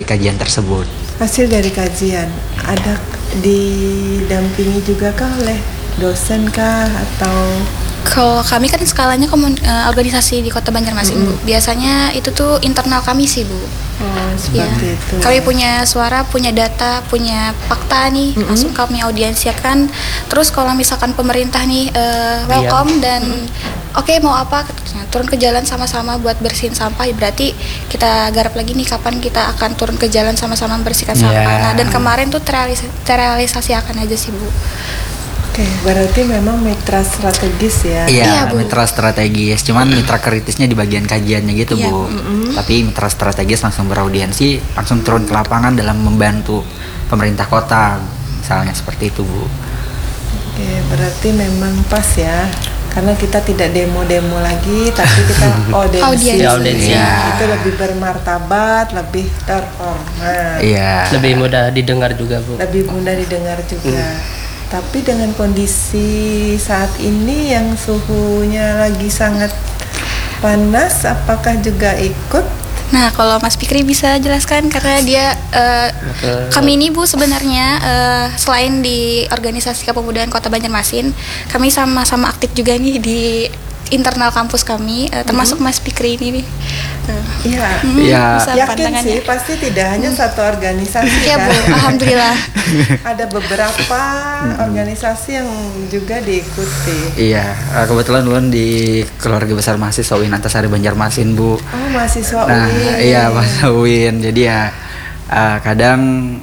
kajian tersebut? Hasil dari kajian ada didampingi juga kah oleh dosen kah atau? Kalau kami kan skalanya organisasi di Kota Banjarmasin, Bu. Biasanya itu tuh internal kami sih, Bu. Oh, seperti itu. Kami punya suara, punya data, punya fakta nih, langsung kami audiensiakan. Terus kalau misalkan pemerintah nih welcome dan oke, mau apa? Turun ke jalan sama-sama buat bersihin sampah. Berarti kita garap lagi nih kapan kita akan turun ke jalan sama-sama membersihkan sampah. Nah, dan kemarin tuh terrealisasi akan aja sih, Bu. Oke, berarti memang mitra strategis ya? Iya, mitra strategis. Cuman mitra kritisnya di bagian kajiannya gitu, Bu. Tapi mitra strategis langsung beraudiensi, langsung turun ke lapangan dalam membantu pemerintah kota, misalnya seperti itu, Bu. Oke, berarti memang pas ya. Karena kita tidak demo-demo lagi, tapi kita audiensi. Ya. Itu lebih bermartabat, lebih terhormat. Iya. Lebih mudah didengar juga, Bu. Lebih mudah didengar juga. Tapi dengan kondisi saat ini yang suhunya lagi sangat panas, apakah juga ikut? Nah, kalau Mas Fikri bisa jelaskan karena dia kami ini, Bu, sebenarnya selain di organisasi kepemudaan Kota Banjarmasin, kami sama-sama aktif juga nih di internal kampus kami, termasuk Mas Fikri ini nih. Iya. Yakin sih pasti tidak hanya satu organisasi Iya, kan? Bu, alhamdulillah. Ada beberapa organisasi yang juga diikuti. Iya, kebetulan Ulun di keluarga besar mahasiswa UIN Antasari Banjarmasin, Bu. Oh, mahasiswa Nah, UIN. iya, mahasiswa UIN. Jadi ya kadang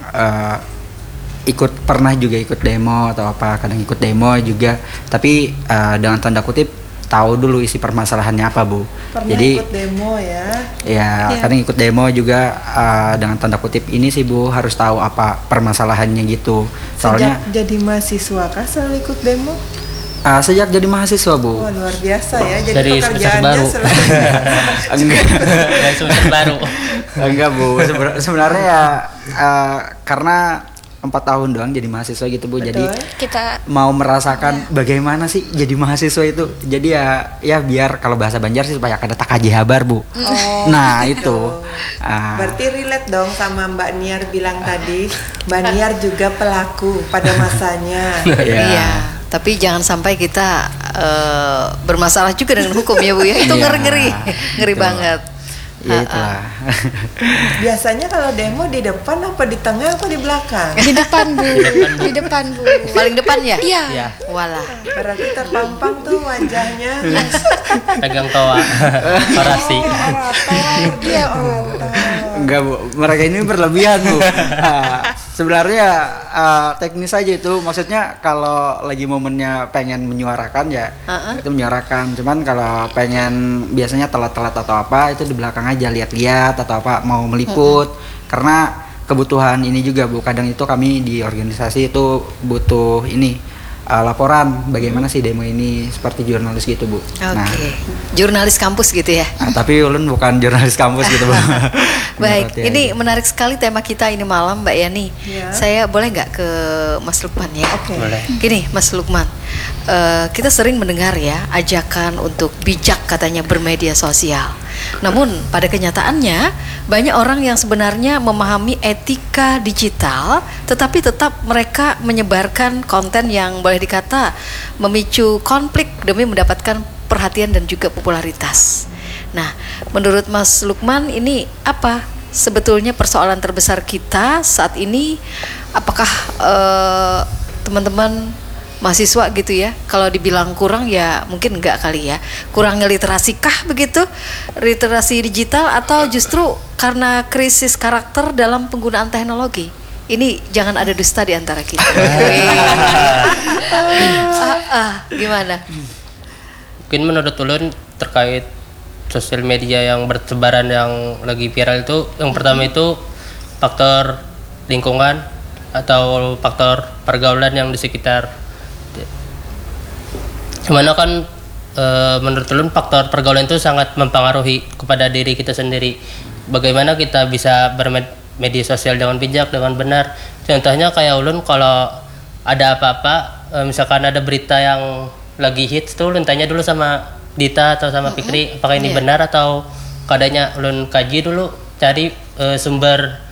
pernah juga ikut demo atau apa, kadang ikut demo juga, tapi dengan tanda kutip tahu dulu isi permasalahannya apa, Bu. Pernah jadi ikut demo ya? Ya, kadang ikut demo juga dengan tanda kutip ini sih, Bu, harus tahu apa permasalahannya gitu. Soalnya sejak jadi mahasiswa kah selalu ikut demo? Sejak jadi mahasiswa, Bu. Oh, luar biasa ya. Jadi Dari pekerjaannya baru. Enggak. Dari semester baru. Enggak, Bu. Sebenarnya ya karena 4 tahun doang jadi mahasiswa gitu, Bu. Betul. Jadi Kita mau merasakan bagaimana sih jadi mahasiswa itu. Jadi ya biar kalau bahasa Banjar sih supaya kada tak aja habar, Bu. Nah, itu. Berarti relate dong sama Mbak Niar bilang tadi. Mbak Niar juga pelaku pada masanya. Iya. Tapi jangan sampai kita bermasalah juga dengan hukum ya, Bu ya. Itu ngeri banget. Ya itulah. Biasanya kalau demo di depan apa di tengah apa di belakang? di depan, Bu. Di depan, Bu. Paling depan ya? Iya. Walah. Berarti terpampang tuh wajahnya. Pegang toa. Orasi. Iya, Enggak, Bu. Mereka ini berlebihan, Bu. Sebenarnya teknis aja itu. Maksudnya kalau lagi momennya pengen menyuarakan ya itu menyuarakan. Cuman kalau pengen biasanya telat-telat atau apa itu di belakang aja lihat-lihat atau apa mau meliput. Karena kebutuhan ini juga, Bu. Kadang itu kami di organisasi itu butuh ini laporan bagaimana sih demo ini seperti jurnalis gitu, Bu. Oke. Jurnalis kampus gitu ya. Tapi Ulun bukan jurnalis kampus gitu, Bu. Baik, ini menarik sekali tema kita ini malam, Mbak Yani. Ya. Saya boleh nggak ke Mas Lukman ya? Oke. Boleh. Gini, Mas Lukman, kita sering mendengar ya ajakan untuk bijak katanya bermedia sosial. Namun pada kenyataannya banyak orang yang sebenarnya memahami etika digital, tetapi tetap mereka menyebarkan konten yang boleh dikata memicu konflik demi mendapatkan perhatian dan juga popularitas. Nah, menurut Mas Lukman ini apa sebetulnya persoalan terbesar kita saat ini? Apakah teman-teman mahasiswa gitu ya, kalau dibilang kurang ya mungkin enggak kali ya, kurangnya literasi kah begitu, literasi digital, atau justru karena krisis karakter dalam penggunaan teknologi? Ini jangan ada dusta di antara kita. Gimana? Mungkin menurut ulun terkait sosial media yang bertebaran yang lagi viral itu, yang pertama itu faktor lingkungan atau faktor pergaulan yang di sekitar. Gimana kan menurut ulun faktor pergaulan itu sangat mempengaruhi kepada diri kita sendiri. Bagaimana kita bisa bermedia sosial dengan bijak, dengan benar. Contohnya kayak ulun kalau ada apa-apa, misalkan ada berita yang lagi hits tuh ulun tanya dulu sama Dita atau sama Fikri apakah ini benar atau kadanya ulun kaji dulu, cari sumber